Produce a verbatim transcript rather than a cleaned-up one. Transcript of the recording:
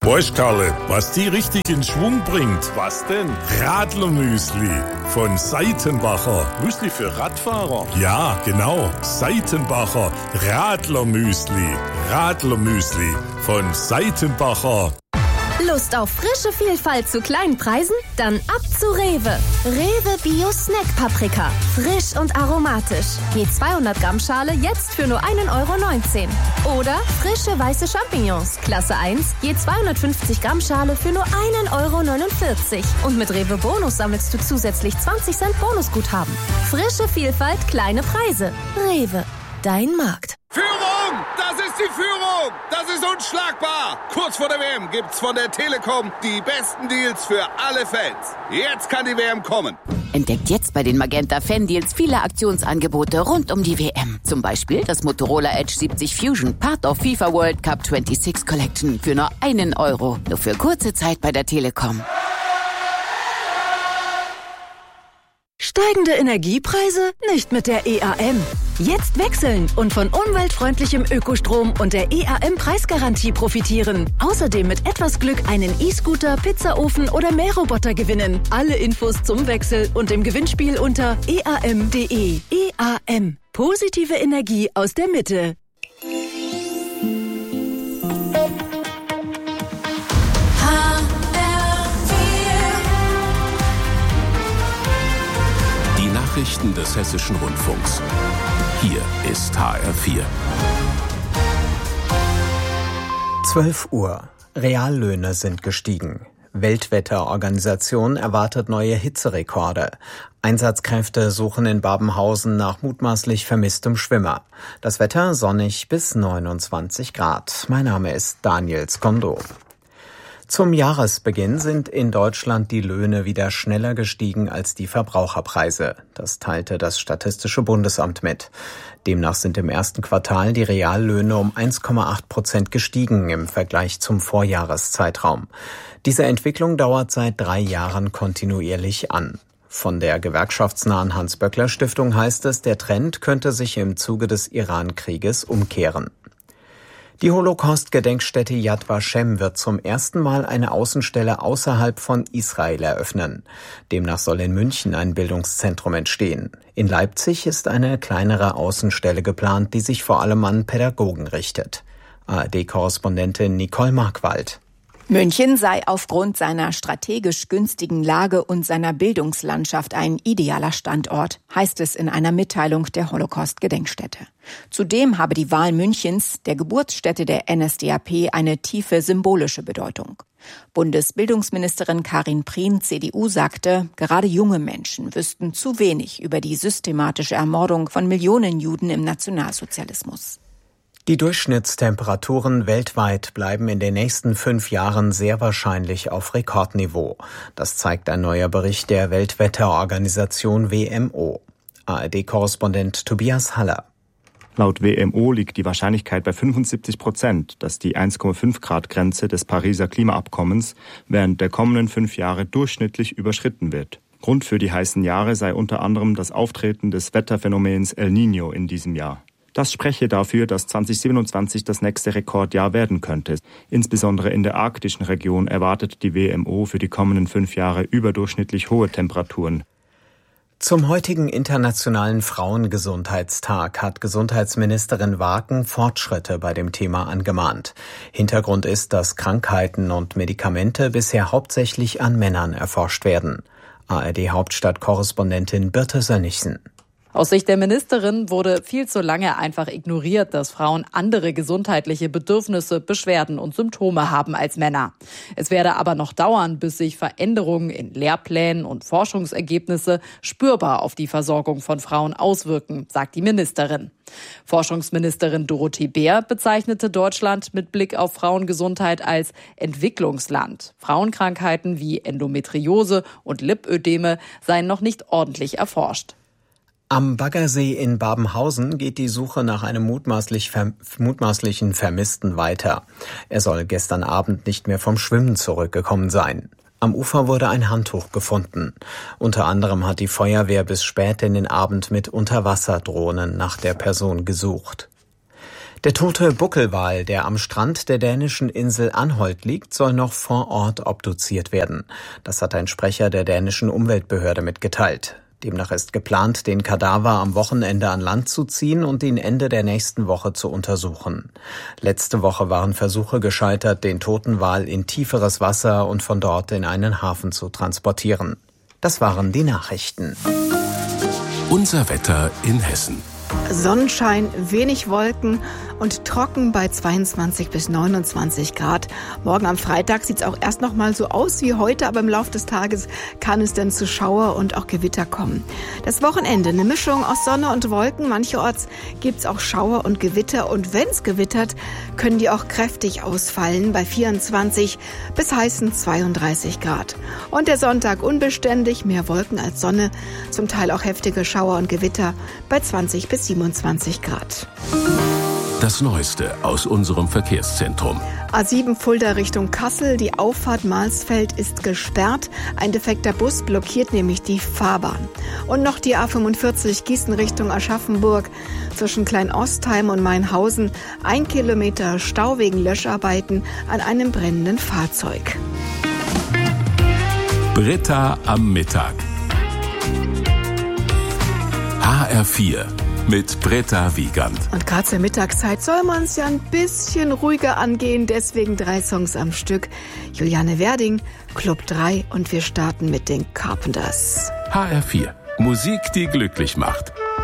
Weißt, Karle, was die richtig in Schwung bringt? Was denn? Radlermüsli von Seitenbacher. Müsli für Radfahrer? Ja, genau. Seitenbacher Radlermüsli. Radlermüsli von Seitenbacher. Lust auf frische Vielfalt zu kleinen Preisen? Dann ab zu Rewe. Rewe Bio Snack Paprika. Frisch und aromatisch. Je zweihundert Gramm Schale jetzt für nur ein Euro neunzehn. Oder frische weiße Champignons. Klasse eins. Je zweihundertfünfzig Gramm Schale für nur ein Euro neunundvierzig. Und mit Rewe Bonus sammelst du zusätzlich zwanzig Cent Bonusguthaben. Frische Vielfalt, kleine Preise. Rewe. Dein Markt. Führung! Das ist die Führung! Das ist unschlagbar! Kurz vor der W M gibt's von der Telekom die besten Deals für alle Fans. Jetzt kann die W M kommen. Entdeckt jetzt bei den Magenta Fan Deals viele Aktionsangebote rund um die W M. Zum Beispiel das Motorola Edge siebzig Fusion, Part of FIFA World Cup sechsundzwanzig Collection für nur einen Euro. Nur für kurze Zeit bei der Telekom. Steigende Energiepreise? Nicht mit der E A M. Jetzt wechseln und von umweltfreundlichem Ökostrom und der E A M-Preisgarantie profitieren. Außerdem mit etwas Glück einen E-Scooter, Pizzaofen oder Mähroboter gewinnen. Alle Infos zum Wechsel und im Gewinnspiel unter e a m punkt d e. E A M. Positive Energie aus der Mitte. Nachrichten des Hessischen Rundfunks. Hier ist H R vier. zwölf Uhr. Reallöhne sind gestiegen. Weltwetterorganisation erwartet neue Hitzerekorde. Einsatzkräfte suchen in Babenhausen nach mutmaßlich vermisstem Schwimmer. Das Wetter sonnig bis neunundzwanzig Grad. Mein Name ist Daniel Skondo. Zum Jahresbeginn sind in Deutschland die Löhne wieder schneller gestiegen als die Verbraucherpreise. Das teilte das Statistische Bundesamt mit. Demnach sind im ersten Quartal die Reallöhne um eins Komma acht Prozent gestiegen im Vergleich zum Vorjahreszeitraum. Diese Entwicklung dauert seit drei Jahren kontinuierlich an. Von der gewerkschaftsnahen Hans-Böckler-Stiftung heißt es, der Trend könnte sich im Zuge des Iran-Krieges umkehren. Die Holocaust-Gedenkstätte Yad Vashem wird zum ersten Mal eine Außenstelle außerhalb von Israel eröffnen. Demnach soll in München ein Bildungszentrum entstehen. In Leipzig ist eine kleinere Außenstelle geplant, die sich vor allem an Pädagogen richtet. A R D-Korrespondentin Nicole Markwald. München sei aufgrund seiner strategisch günstigen Lage und seiner Bildungslandschaft ein idealer Standort, heißt es in einer Mitteilung der Holocaust-Gedenkstätte. Zudem habe die Wahl Münchens, der Geburtsstätte der N S D A P, eine tiefe symbolische Bedeutung. Bundesbildungsministerin Karin Prien, C D U, sagte, gerade junge Menschen wüssten zu wenig über die systematische Ermordung von Millionen Juden im Nationalsozialismus. Die Durchschnittstemperaturen weltweit bleiben in den nächsten fünf Jahren sehr wahrscheinlich auf Rekordniveau. Das zeigt ein neuer Bericht der Weltwetterorganisation W M O. A R D-Korrespondent Tobias Haller. Laut W M O liegt die Wahrscheinlichkeit bei fünfundsiebzig Prozent, dass die eins Komma fünf Grad Grenze des Pariser Klimaabkommens während der kommenden fünf Jahre durchschnittlich überschritten wird. Grund für die heißen Jahre sei unter anderem das Auftreten des Wetterphänomens El Niño in diesem Jahr. Das spreche dafür, dass zwanzig siebenundzwanzig das nächste Rekordjahr werden könnte. Insbesondere in der arktischen Region erwartet die W M O für die kommenden fünf Jahre überdurchschnittlich hohe Temperaturen. Zum heutigen Internationalen Frauengesundheitstag hat Gesundheitsministerin Waken Fortschritte bei dem Thema angemahnt. Hintergrund ist, dass Krankheiten und Medikamente bisher hauptsächlich an Männern erforscht werden. A R D-Hauptstadt-Korrespondentin Birte Sönnigsen. Aus Sicht der Ministerin wurde viel zu lange einfach ignoriert, dass Frauen andere gesundheitliche Bedürfnisse, Beschwerden und Symptome haben als Männer. Es werde aber noch dauern, bis sich Veränderungen in Lehrplänen und Forschungsergebnisse spürbar auf die Versorgung von Frauen auswirken, sagt die Ministerin. Forschungsministerin Dorothee Bär bezeichnete Deutschland mit Blick auf Frauengesundheit als Entwicklungsland. Frauenkrankheiten wie Endometriose und Lipödeme seien noch nicht ordentlich erforscht. Am Baggersee in Babenhausen geht die Suche nach einem mutmaßlich ver- mutmaßlichen Vermissten weiter. Er soll gestern Abend nicht mehr vom Schwimmen zurückgekommen sein. Am Ufer wurde ein Handtuch gefunden. Unter anderem hat die Feuerwehr bis spät in den Abend mit Unterwasserdrohnen nach der Person gesucht. Der tote Buckelwal, der am Strand der dänischen Insel Anholt liegt, soll noch vor Ort obduziert werden. Das hat ein Sprecher der dänischen Umweltbehörde mitgeteilt. Demnach ist geplant, den Kadaver am Wochenende an Land zu ziehen und ihn Ende der nächsten Woche zu untersuchen. Letzte Woche waren Versuche gescheitert, den toten Wal in tieferes Wasser und von dort in einen Hafen zu transportieren. Das waren die Nachrichten. Unser Wetter in Hessen. Sonnenschein, wenig Wolken und trocken bei zweiundzwanzig bis neunundzwanzig Grad. Morgen am Freitag sieht es auch erst noch mal so aus wie heute, aber im Laufe des Tages kann es dann zu Schauer und auch Gewitter kommen. Das Wochenende eine Mischung aus Sonne und Wolken. Mancherorts gibt es auch Schauer und Gewitter und wenn es gewittert, können die auch kräftig ausfallen bei vierundzwanzig bis heißen zweiunddreißig Grad. Und der Sonntag unbeständig, mehr Wolken als Sonne, zum Teil auch heftige Schauer und Gewitter bei zwanzig bis siebenundzwanzig Grad. Das Neueste aus unserem Verkehrszentrum. A sieben Fulda Richtung Kassel, die Auffahrt Marsfeld ist gesperrt. Ein defekter Bus blockiert nämlich die Fahrbahn. Und noch die A fünfundvierzig Gießen Richtung Aschaffenburg zwischen Kleinostheim und Mainhausen. Ein Kilometer Stau wegen Löscharbeiten an einem brennenden Fahrzeug. Britta am Mittag. H R vier. Mit Britta Wiegand. Und gerade zur Mittagszeit soll man es ja ein bisschen ruhiger angehen, deswegen drei Songs am Stück. Juliane Werding, Club drei und wir starten mit den Carpenters. H R vier. Musik, die glücklich macht.